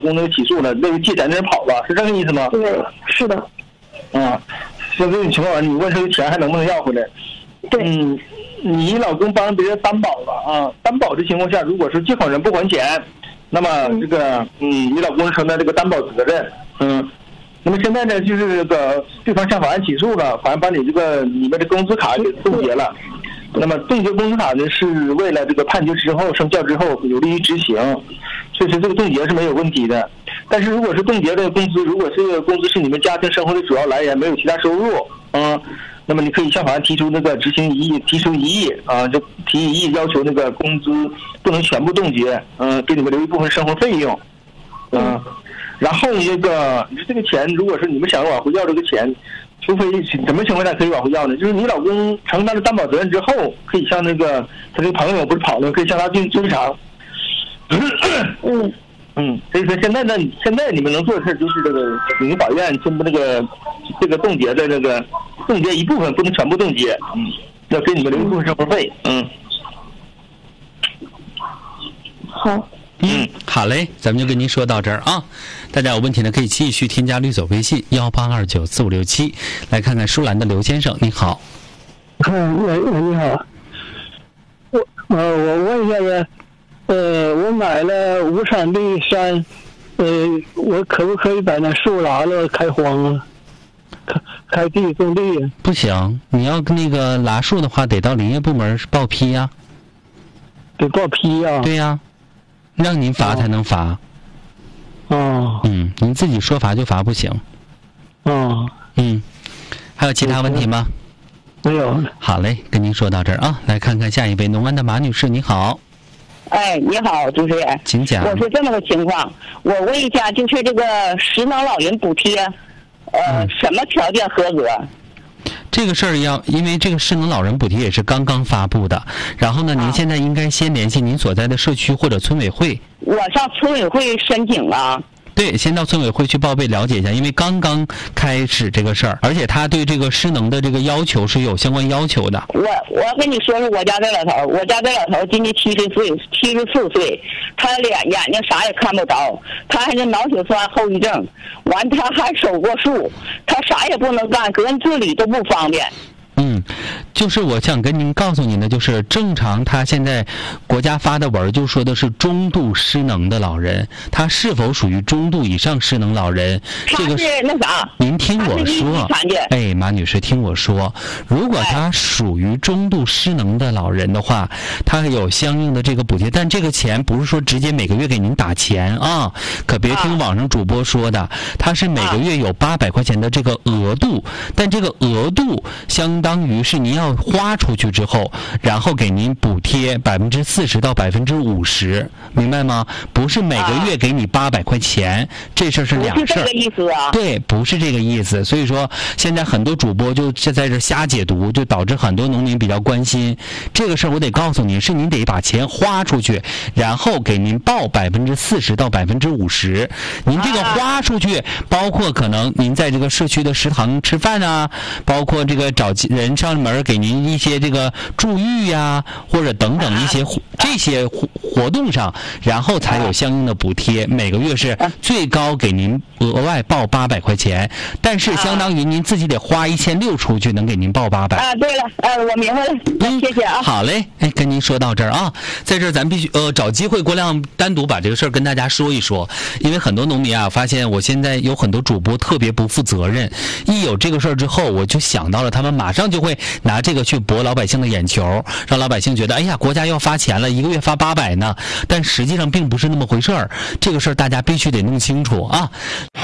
公那个起诉了，那个借钱的人跑了，是这个意思吗？ 对，是的。 像这种情况，你问这个钱还能不能要回来？ 对。 你老公帮别人担保了啊，担保的情况下，如果是借款人不还钱，那么这个你老公承担这个担保责任。那么现在呢，就是这个对方向法院起诉了，法院把你们的工资卡给冻结了。那么冻结工资卡呢，是为了这个判决之后生效之后有利于执行，所以说这个冻结是没有问题的。但是如果是冻结的工资，如果这个工资是你们家庭生活的主要来源，没有其他收入，那么你可以向法院提出那个执行异议，提出异议就提异议，要求那个工资不能全部冻结，给你们留一部分生活费用，然后你这个钱，如果是你们想往回要这个钱，除非什么情况下可以往回要呢？就是你老公承担了担保责任之后，可以向那个他这个朋友不是跑了，可以向他追偿。所以说现在你们能做的事就是这个请求法院宣布这个冻结的冻结一部分，不能全部冻结，要给你们留一部分生活费。 好。 好嘞，咱们就跟您说到这儿啊。大家有问题呢，可以继续添加绿走微信18294567，来看看舒兰的刘先生，你好。 你好，我问一下子，我买了无产地山，我可不可以把那树拿了开荒啊？开地种地啊？ 不行，你要那个拿树的话，得到林业部门报批呀。 得报批呀？ 对呀。让您罚才能罚。您自己说罚就罚不行。还有其他问题吗？ 没有。 好嘞，跟您说到这儿啊，来看看下一位农安的马女士，你好。 你好，主持人， 请讲。 我是这么个情况，我问一下，就是这个失能老人补贴，什么条件合格？ 这个事儿因为这个失能老人补贴也是刚刚发布的，然后呢，您现在应该先联系您所在的社区或者村委会。 我上村委会申请了。 对，先到村委会去报备了解一下，因为刚刚开始这个事儿，而且他对这个失能的这个要求是有相关要求的。 我跟你说说我家这老头，今年74岁，他眼睛啥也看不着，他还是脑血栓后遗症，完他还手过术，他啥也不能干，个人自理都不方便。 就是我想跟您告诉您的，就是正常他现在国家发的文就说的是中度失能的老人，他是否属于中度以上失能老人？这个是那啥， 您听我说，马女士听我说，如果他属于中度失能的老人的话，他有相应的这个补贴，但这个钱不是说直接每个月给您打钱啊，可别听网上主播说的，他是每个月有800块钱的这个额度，但这个额度相当于是您要花出去之后，然后给您补贴40%到50%，明白吗？不是每个月给你800块钱，这事儿是两事儿。 不是这个意思啊？ 对，不是这个意思。所以说，现在很多主播就在这瞎解读，就导致很多农民比较关心这个事儿。我得告诉您，是您得把钱花出去，然后给您报40%到50%。您这个花出去，包括可能您在这个社区的食堂吃饭啊，包括这个找人上门给您一些这个助育呀，或者等等一些这些活动上，然后才有相应的补贴。每个月是最高给您额外报800块钱，但是相当于您自己得花1600出去，能给您报800。 对了，我明白了，谢谢啊。 好嘞，跟您说到这儿啊，在这儿咱必须找机会郭亮单独把这个事儿跟大家说一说，因为很多农民啊发现我现在有很多主播特别不负责任，一有这个事儿之后，我就想到了他们马上就会拿这个去博老百姓的眼球，让老百姓觉得哎呀国家要发钱了，1个月发800呢，但实际上并不是那么回事儿，这个事儿大家必须得弄清楚啊。